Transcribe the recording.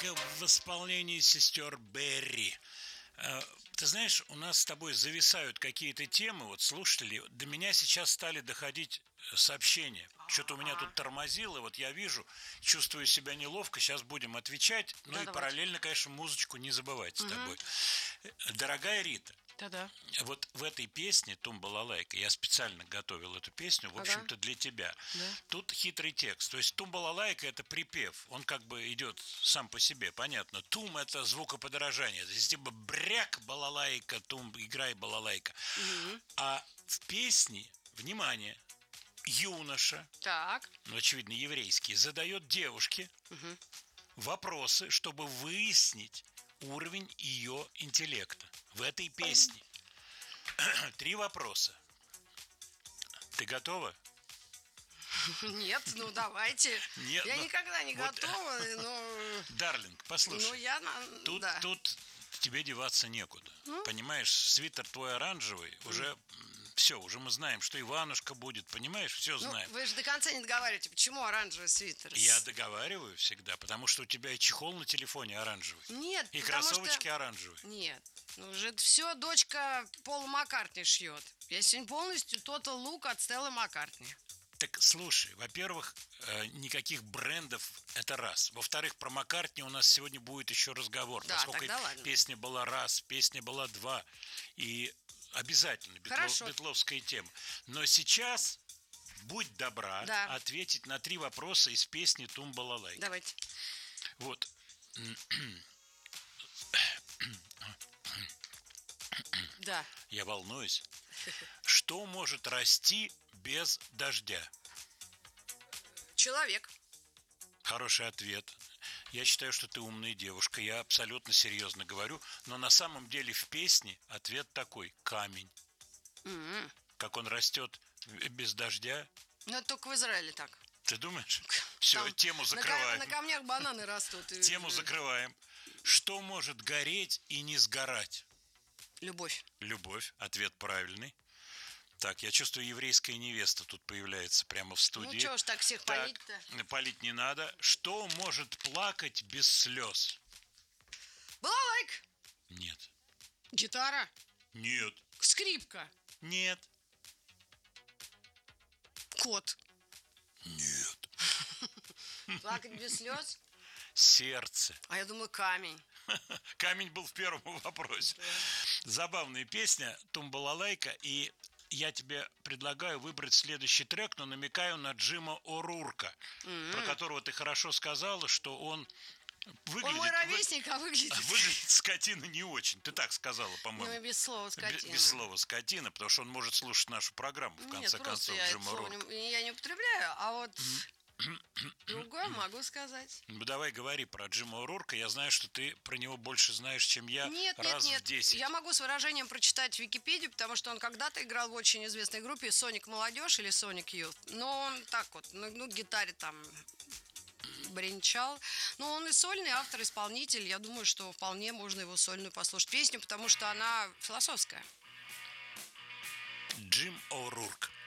балалайка в исполнении сестер Берри. Ты знаешь, у нас с тобой зависают какие-то темы, вот слушатели, до меня сейчас стали доходить сообщения. Что-то у меня тут тормозило, вот я вижу, чувствую себя неловко, сейчас будем отвечать, ну Да, и давайте. параллельно, конечно, музычку не забывать с тобой. Дорогая Рита, Да-да. вот в этой песне «Тум-балалайка», я специально готовил эту песню, в общем-то, для тебя. Да. Тут хитрый текст. То есть «Тум-балалайка» – это припев. Он как бы идет сам по себе, понятно. «Тум» – это звукоподражание. То есть типа бряк, балалайка, тум, играй, балалайка. А в песне, внимание, юноша, Так. ну, очевидно, еврейский, задает девушке вопросы, чтобы выяснить уровень ее интеллекта в этой песне. 3 вопроса. Ты готова? Нет, ну давайте. Нет, Я ну, никогда не вот, готова, но... Дарлинг, послушай. Ну, я... Тут, да. тут тебе деваться некуда. Понимаешь, свитер твой оранжевый, уже все, уже мы знаем, что Иванушка будет, понимаешь, все Ну, знаем. вы же до конца не договариваете, почему оранжевый свитер? Я договариваю всегда, потому что у тебя и чехол на телефоне оранжевый, Нет, и потому кроссовочки что... оранжевые. Нет, ну уже все дочка Пола Маккартни шьет. Я сегодня полностью Total Look от Стеллы Маккартни. Так слушай, во-первых, никаких брендов, это раз. Во-вторых, про Маккартни у нас сегодня будет еще разговор. Да, поскольку тогда ладно. песня была раз, песня была два. И обязательно Хорошо. битловская тема. Но сейчас будь добра ответить на 3 вопроса из песни «Тум-балалайка». Давайте. Вот. Да. Я волнуюсь. Что может расти без дождя? Человек. Хороший ответ. Я считаю, что ты умная девушка. Я абсолютно серьезно говорю. Но на самом деле в песне ответ такой. Камень. Как он растет без дождя. Ну, это только в Израиле так. Ты думаешь? Все, Там тему закрываем. На камнях бананы растут. Тему закрываем. Что может гореть и не сгорать? Любовь. Любовь. Ответ правильный. Так, я чувствую, еврейская невеста тут появляется прямо в студии. Ну, чего ж так всех полить-то? Полить не надо. Что может плакать без слез? Балалайка. Нет. Гитара. Нет. Скрипка. Нет. Кот. Нет. Плакать без слез? Сердце. А я думаю, камень. Камень был в первом вопросе. Забавная песня «Тум-балалайка». И я тебе предлагаю выбрать следующий трек, но намекаю на Джима О'Рурка, про которого ты хорошо сказала, что он выглядит... Он мой ровесник, а выглядит... Выглядит скотина не очень. Ты так сказала, по-моему. Ну, без слова скотина. Без слова скотина, потому что он может слушать нашу программу, в конце концов, Джима О'Рурка. Я не употребляю, а вот другое могу сказать. Ну, давай говори про Джима О'Рурка. Я знаю, что ты про него больше знаешь, чем я, Нет, в 10. Я могу с выражением прочитать Википедию, потому что он когда-то играл в очень известной группе «Соник Молодежь» или «Соник Youth». Но он так вот, ну, гитаре там бренчал. Но он и сольный автор, исполнитель. Я думаю, что вполне можно его сольную послушать песню, потому что она философская. Джим О'Рурк.